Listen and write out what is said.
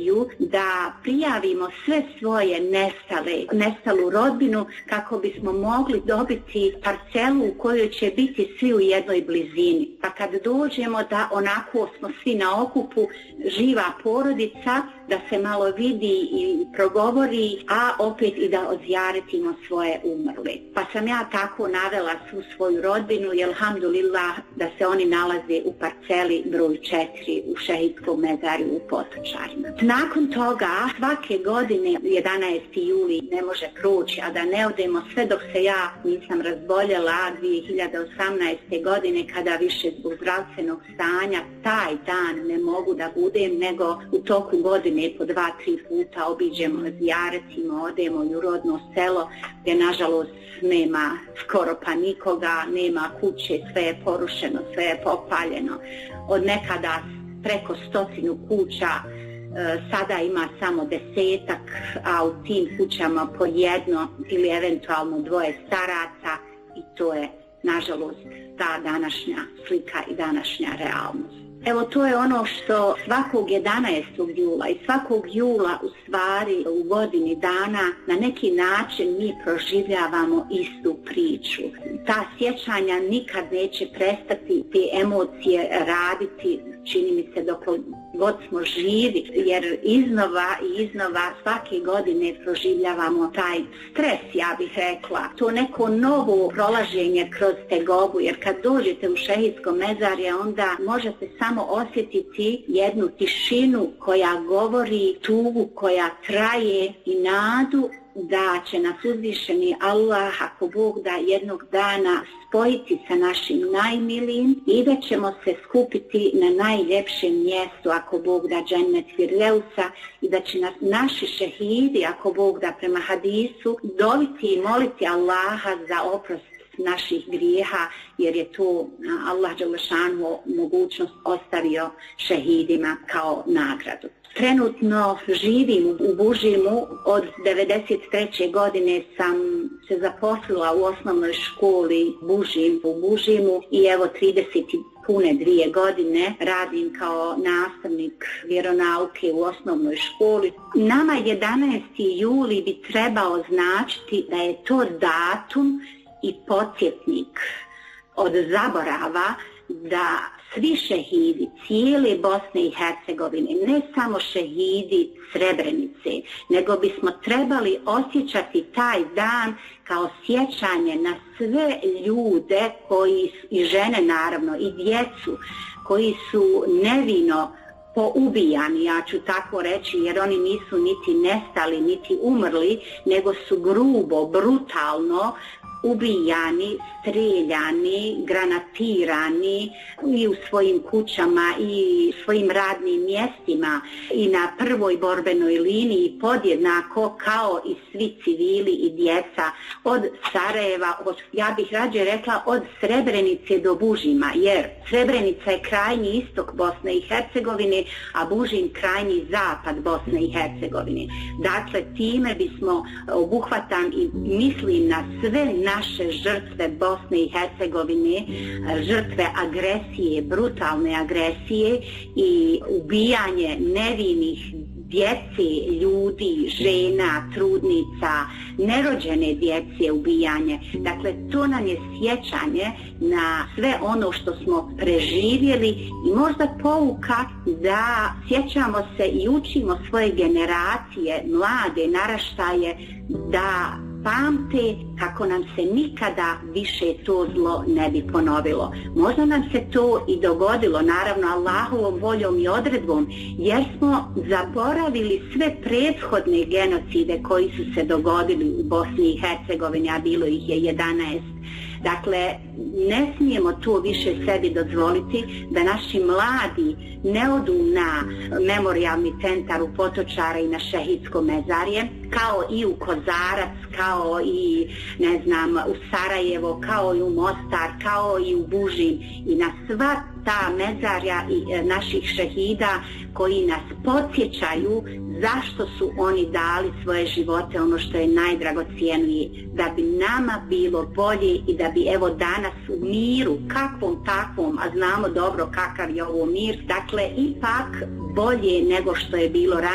poziciju da prijavimo sve svoje nestalu rodbinu kako bismo mogli dobiti parcelu u kojoj će biti svi u jednoj blizini. Pa kad dođemo da onako smo svi na okupu, živa porodica, da se malo vidi i progovori, a opet i da ozjaretimo svoje umrle. Pa sam ja tako navela svu svoju rodbinu i alhamdulillah da se oni nalaze u parceli broj 4 u šehidskom mezarju u Potočarima. Nakon toga svake godine 11. juli ne može proći, a da ne odemo sve dok se ja nisam razboljela 2018. godine kada više zbog zdravstvenog stanja taj dan ne mogu da budem, nego u toku godine po 2-3 puta obiđemo, zijaretimo, odemo u rodno selo gdje nažalost nema skoro pa nikoga, nema kuće, sve je porušeno, sve je popaljeno. Od nekada preko 100 kuća, sada ima samo 10-ak, a u tim kućama po jedno ili eventualno 2 staraca i to je nažalost ta današnja slika i današnja realnost. Evo to je ono što svakog 11. jula i svakog jula u stvari u godini dana na neki način mi proživljavamo istu priču. Ta sjećanja nikad neće prestati, te emocije raditi, čini mi se dok god smo živi, jer iznova svake godine proživljavamo taj stres, ja bih rekla. To neko novo prolaženje kroz tegobu, jer kad dođete u šehidsko mezarje onda možete samo osjetiti jednu tišinu koja govori, tugu koja traje i nadu da će nas uzvišeni Allah, ako Bog da, jednog dana spojiti sa našim najmilijim i da ćemo se skupiti na najljepšem mjestu, ako Bog da, džennet Firdevsa, i da će nas naši šehidi, ako Bog da, prema hadisu, doviti i moliti Allaha za oprost naših grijeha, jer je to Allah dželešanu mogućnost ostavio šehidima kao nagradu. Trenutno živim u Bužimu, od 1993. godine sam se zaposlila u osnovnoj školi Bužim u Bužimu i evo 32 godine radim kao nastavnik vjeronauke u osnovnoj školi. Nama 11. juli bi trebao značiti da je to datum i podsjetnik od zaborava da svi šehidi cijele Bosne i Hercegovine, ne samo šehidi Srebrenice, nego bismo trebali osjećati taj dan kao sjećanje na sve ljude koji, i žene naravno, i djecu koji su nevino poubijani, ja ću tako reći, jer oni nisu niti nestali, niti umrli, nego su grubo, brutalno ubijani, streljani, granatirani i u svojim kućama i svojim radnim mjestima i na prvoj borbenoj liniji podjednako kao i svi civili i djeca od Sarajeva, ja bih rađe rekla od Srebrenice do Bužima, jer Srebrenica je krajnji istok Bosne i Hercegovine, a Bužim krajnji zapad Bosne i Hercegovine. Dakle, time bismo obuhvatan i mislim na sve naše žrtve Bosne i Hercegovine, žrtve agresije, brutalne agresije i ubijanje nevinih djece, ljudi, žena, trudnica, nerođene djece, ubijanje. Dakle, to nam je sjećanje na sve ono što smo preživjeli i možda pouka da sjećamo se i učimo svoje generacije, mlade naraštaje, da pamte kako nam se nikada više to zlo ne bi ponovilo. Možda nam se to i dogodilo, naravno Allahovom voljom i odredbom, jer smo zaboravili sve prethodne genocide koji su se dogodili u Bosni i Hercegovini, a bilo ih je 11. Dakle, ne smijemo to više sebi dozvoliti da naši mladi ne odu na memorijalni centar u Potočare i na šehidsko mezarje, kao i u Kozarac, kao i u Sarajevo, kao i u Mostar, kao i u Bužim i na sva ta mezarja i naših šehida koji nas podsjećaju zašto su oni dali svoje živote, ono što je najdragocijenije, da bi nama bilo bolje i da bi evo danas u miru, kakvom takvom, a znamo dobro kakav je ovo mir, dakle ipak bolje nego što je bilo ranije.